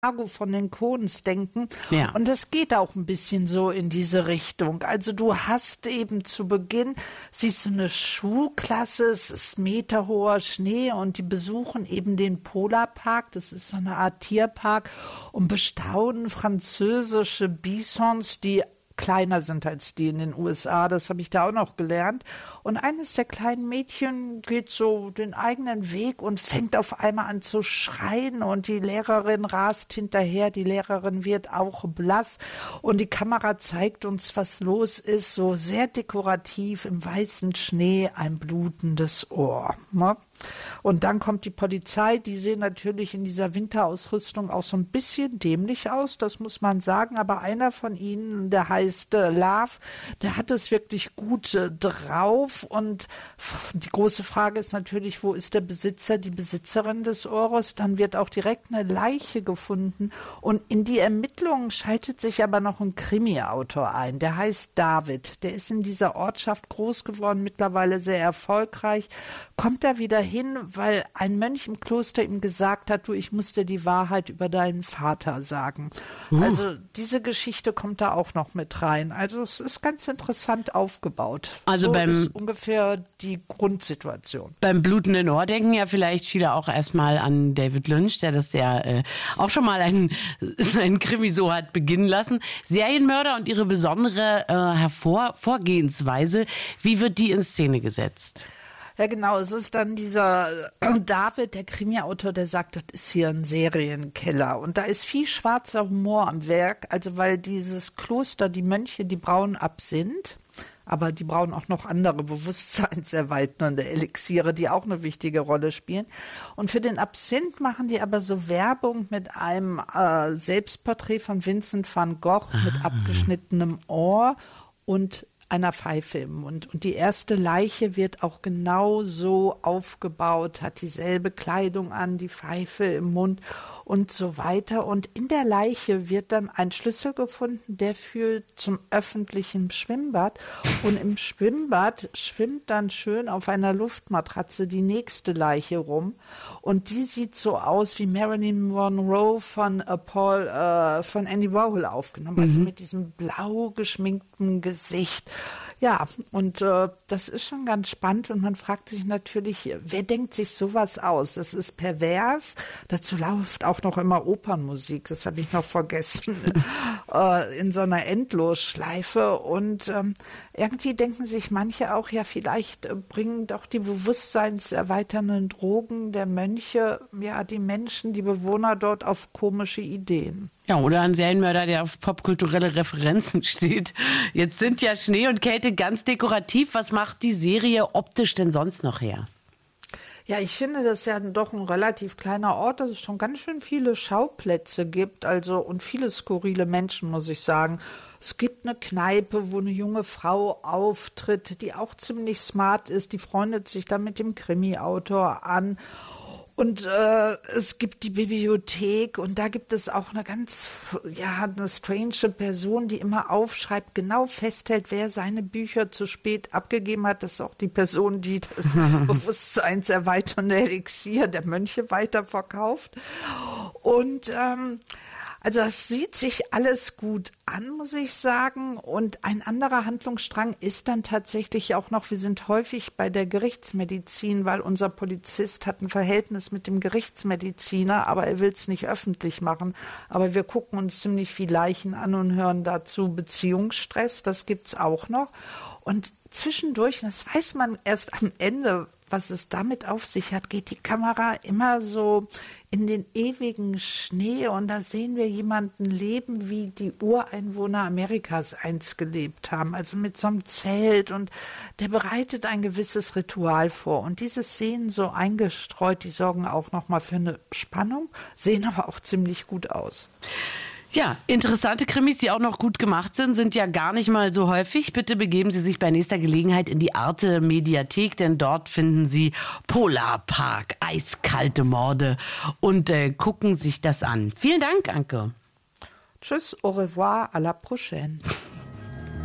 von den Coens denken. Ja. Und das geht auch ein bisschen so in diese Richtung. Also du hast eben zu Beginn, siehst du eine Schulklasse, es ist meterhoher Schnee und die besuchen eben den Polarpark, das ist so eine Art Tierpark, und bestaunen französische Bisons, die kleiner sind als die in den USA, das habe ich da auch noch gelernt. Und eines der kleinen Mädchen geht so den eigenen Weg und fängt auf einmal an zu schreien und die Lehrerin rast hinterher, die Lehrerin wird auch blass und die Kamera zeigt uns, was los ist, so sehr dekorativ im weißen Schnee ein blutendes Ohr. Ne? Und dann kommt die Polizei, die sehen natürlich in dieser Winterausrüstung auch so ein bisschen dämlich aus, das muss man sagen, aber einer von ihnen, der heißt Love, der hat es wirklich gut drauf und die große Frage ist natürlich, wo ist der Besitzer, die Besitzerin des Ohres? Dann wird auch direkt eine Leiche gefunden und in die Ermittlungen schaltet sich aber noch ein Krimi-Autor ein, der heißt David, der ist in dieser Ortschaft groß geworden, mittlerweile sehr erfolgreich, kommt da wieder hin, weil ein Mönch im Kloster ihm gesagt hat, du, ich muss dir die Wahrheit über deinen Vater sagen. Also diese Geschichte kommt da auch noch mit rein. Also es ist ganz interessant aufgebaut. Also so ist ungefähr die Grundsituation. Beim blutenden Ohr denken ja vielleicht viele auch erstmal an David Lynch, der das ja auch schon mal seinen Krimi so hat beginnen lassen. Serienmörder und ihre besondere Vorgehensweise, wie wird die in Szene gesetzt? Ja, genau. Es ist dann dieser David, der Krimi-Autor, der sagt, das ist hier ein Serienkiller. Und da ist viel schwarzer Humor am Werk. Also weil dieses Kloster, die Mönche, die brauen Absinth. Aber die brauchen auch noch andere bewusstseinserweiternde Elixiere, die auch eine wichtige Rolle spielen. Und für den Absinth machen die aber so Werbung mit einem Selbstporträt von Vincent van Gogh mit abgeschnittenem Ohr und einer Pfeife im Mund. Und die erste Leiche wird auch genau so aufgebaut, hat dieselbe Kleidung an, die Pfeife im Mund und so weiter. Und in der Leiche wird dann ein Schlüssel gefunden, der führt zum öffentlichen Schwimmbad. Und im Schwimmbad schwimmt dann schön auf einer Luftmatratze die nächste Leiche rum. Und die sieht so aus wie Marilyn Monroe von Andy Warhol aufgenommen. Also mit diesem blau geschminkten Gesicht. Ja, und das ist schon ganz spannend und man fragt sich natürlich, wer denkt sich sowas aus? Das ist pervers, dazu läuft auch noch immer Opernmusik, das habe ich noch vergessen, in so einer Endlosschleife und irgendwie denken sich manche auch, ja vielleicht bringen doch die bewusstseinserweiternden Drogen der Mönche, ja die Menschen, die Bewohner dort auf komische Ideen. Ja, oder ein Serienmörder, der auf popkulturelle Referenzen steht. Jetzt sind ja Schnee und Kälte ganz dekorativ. Was macht die Serie optisch denn sonst noch her? Ja, ich finde, das ist ja doch ein relativ kleiner Ort, dass es schon ganz schön viele Schauplätze gibt, also und viele skurrile Menschen, muss ich sagen. Es gibt eine Kneipe, wo eine junge Frau auftritt, die auch ziemlich smart ist, die freundet sich dann mit dem Krimi-Autor an. Und es gibt die Bibliothek und da gibt es auch eine strange Person, die immer aufschreibt, genau festhält, wer seine Bücher zu spät abgegeben hat. Das ist auch die Person, die das bewusstseinserweiternde Elixier der Mönche weiterverkauft. Und also das sieht sich alles gut an, muss ich sagen. Und ein anderer Handlungsstrang ist dann tatsächlich auch noch, wir sind häufig bei der Gerichtsmedizin, weil unser Polizist hat ein Verhältnis mit dem Gerichtsmediziner, aber er will es nicht öffentlich machen. Aber wir gucken uns ziemlich viel Leichen an und hören dazu Beziehungsstress, das gibt's auch noch. Und zwischendurch, das weiß man erst am Ende, was es damit auf sich hat, geht die Kamera immer so in den ewigen Schnee und da sehen wir jemanden leben, wie die Ureinwohner Amerikas einst gelebt haben, also mit so einem Zelt und der bereitet ein gewisses Ritual vor und diese Szenen so eingestreut, die sorgen auch nochmal für eine Spannung, sehen aber auch ziemlich gut aus. Ja, interessante Krimis, die auch noch gut gemacht sind ja gar nicht mal so häufig. Bitte begeben Sie sich bei nächster Gelegenheit in die Arte Mediathek, denn dort finden Sie Polarpark, eiskalte Morde und gucken sich das an. Vielen Dank, Anke. Tschüss, au revoir, à la prochaine.